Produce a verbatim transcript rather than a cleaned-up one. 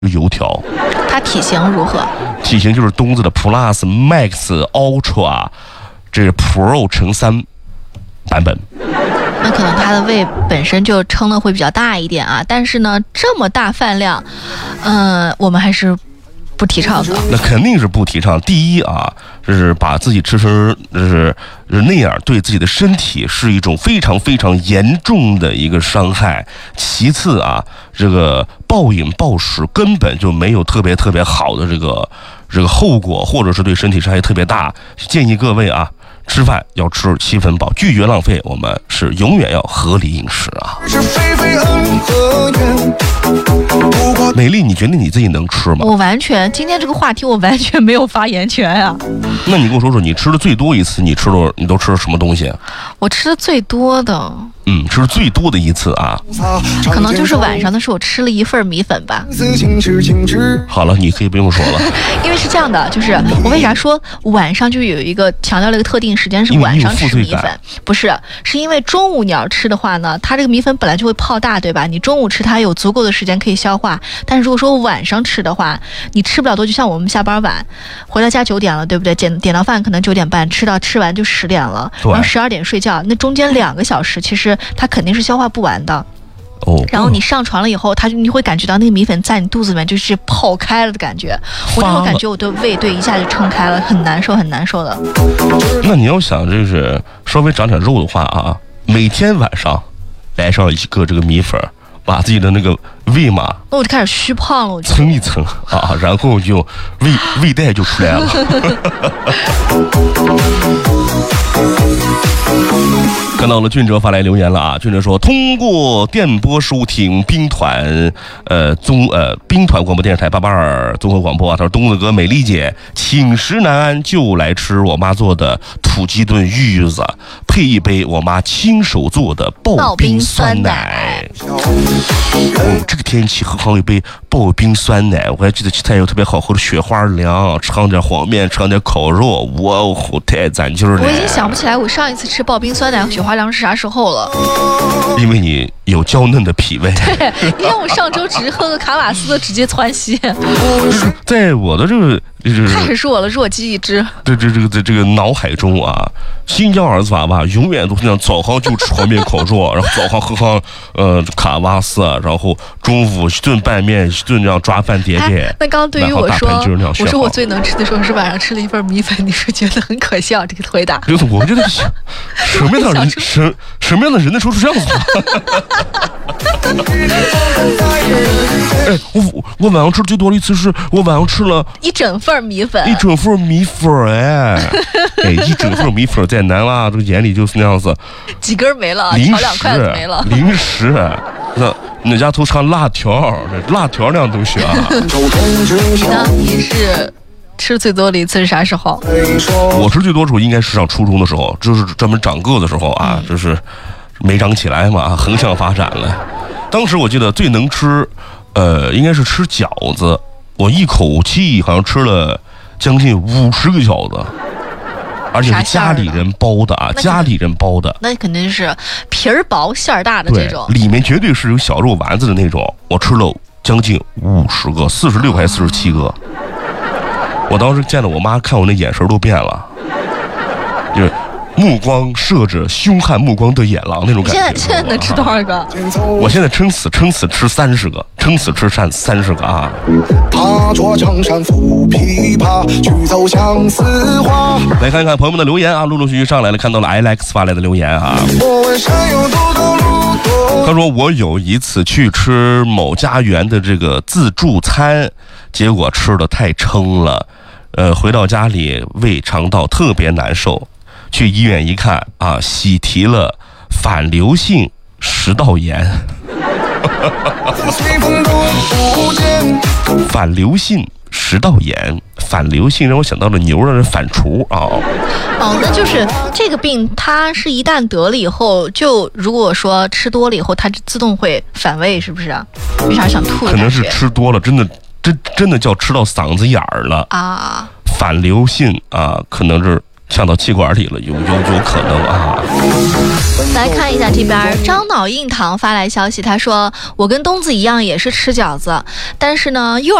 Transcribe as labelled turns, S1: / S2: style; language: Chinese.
S1: 油条。
S2: 它体型如何？
S1: 体型就是东子的 Plus Max Ultra， 这是 Pro 乘三版本。
S2: 那可能它的胃本身就撑的会比较大一点啊，但是呢，这么大饭量，嗯、呃，我们还是不提倡的。
S1: 那肯定是不提倡。第一啊，就是把自己吃成就是那样，对自己的身体是一种非常非常严重的一个伤害。其次啊，这个暴饮暴食根本就没有特别特别好的这个这个后果，或者是对身体伤害特别大。建议各位啊，吃饭要吃七分饱，拒绝浪费，我们是永远要合理饮食啊。美丽，你觉得你自己能吃吗？
S2: 我完全，今天这个话题我完全没有发言权啊。
S1: 那你跟我说说，你吃的最多一次，你吃了你都吃了什么东西？
S2: 我吃的最多的，
S1: 嗯，吃最多的一次啊，
S2: 可能就是晚上的时候吃了一份米粉吧。
S1: 好了，你可以不用说了。
S2: 因为是这样的，就是我为啥说晚上就有一个强调了一个特定时间是晚上吃米粉，不是，是因为中午你要吃的话呢，它这个米粉本来就会泡大，对吧？你中午吃它有足够的时间可以消化，但是如果说晚上吃的话，你吃不了多久，像我们下班晚，回到家九点了，对不对？点点到饭可能九点半，吃到吃完就十点了，然后十二点睡觉，那中间两个小时其实它肯定是消化不完的。
S1: 哦，
S2: 然后你上床了以后，它你会感觉到那个米粉在你肚子里面就是泡开了的感觉。我那种感觉，我的胃对一下就撑开了，很难受，很难受的。
S1: 那你要想就是稍微长点肉的话啊，每天晚上来上一个这个米粉，把自己的那个胃嘛，
S2: 那我就开始虚胖了，我就
S1: 蹭一蹭啊，然后就胃胃袋就出来了。看到了俊哲发来留言了啊！俊哲说，通过电波收听兵团呃综呃兵团广播电视台八八二综合广播啊，他说东子哥、美丽姐，寝食难安就来吃我妈做的土鸡炖芋子，配一杯我妈亲手做的刨冰酸奶。哦，这个天气喝上一杯刨冰酸奶，我还记得其他有特别好喝的雪花凉，吃上点黄面，吃上点烤肉，哇哦，太赞劲了！
S2: 我已经想不起来我上一次吃刨冰酸奶和雪花凉是啥时候了，
S1: 因为你有娇嫩的脾胃。
S2: 对，因为我上周只是喝个卡瓦斯的直接窜稀。
S1: 在我的这个
S2: 太是我的弱鸡一只。
S1: 对，这这个在这个脑海中啊，新疆儿子娃娃永远都是那样，早上就吃黄面烤肉，然后早上喝上呃卡瓦斯，然后中午一顿拌面，一顿这样抓饭碟碟。
S2: 那刚刚对于我说，我说我最能吃的时候是晚上吃了一份米粉，你是觉得很可笑这个回答？
S1: 我觉得什么样的人，什什么样的人能说出这样子话？哎，我我晚上吃最多的一次是我晚上吃了
S2: 一整份米粉，
S1: 一整份米粉，哎，哎，一整份米粉在男娃这个眼里就是那样子，
S2: 几根没了，
S1: 零
S2: 两筷子没了，
S1: 零食，那那家头上辣条，辣条那样东西啊。
S2: 你呢？你是？吃最多的一次是啥时候？
S1: 我吃最多的时候应该是上初中的时候，就是专门长个的时候啊，就是没长起来嘛，横向发展了。当时我记得最能吃，呃，应该是吃饺子，我一口气好像吃了将近五十个饺子，而且是家里人包的啊，家里人包的。
S2: 那肯定是皮儿薄馅儿大的这种，
S1: 里面绝对是有小肉丸子的那种。我吃了将近五十个，四十六还是四十七个。我当时见到我妈看我那眼神都变了，就是目光射着凶悍目光的野狼那种感觉。
S2: 现在现在能吃多少个？
S1: 我现在撑死撑死吃三十个，撑死吃三三十个啊！踏着江山抚琵琶，去走相思花。来看看朋友们的留言啊，陆陆续续上来了，看到了 Alex 发来的留言啊。他说我有一次去吃某家园的这个自助餐，结果吃的太撑了。呃，回到家里胃肠道特别难受，去医院一看啊，喜提了反流性食道炎。反流性食道炎，反流性让我想到了牛让人反刍啊。
S2: 哦，那就是这个病，它是一旦得了以后，就如果说吃多了以后，它就自动会反胃，是不是啊？为啥想吐？
S1: 可能是吃多了，真的。真真的叫吃到嗓子眼儿了
S2: 啊！
S1: 反流性啊，可能是呛到气管里了，有有有可能啊。
S2: 来看一下这边，张脑硬糖发来消息，他说我跟东子一样也是吃饺子，但是呢幼